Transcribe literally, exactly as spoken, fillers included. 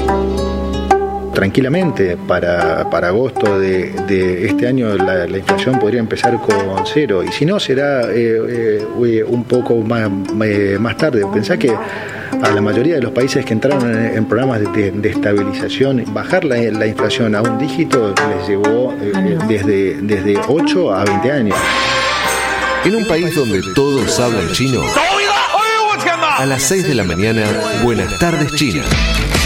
Tranquilamente, para, para agosto de, de este año la, la inflación podría empezar con cero, y si no será eh, eh, un poco más, eh, más tarde. Pensá que a la mayoría de los países que entraron en, en programas de, de, de estabilización, bajar la, la inflación a un dígito les llevó eh, desde, desde ocho a veinte años. En un país donde todos hablan chino, a las seis de la mañana, Buenas tardes China.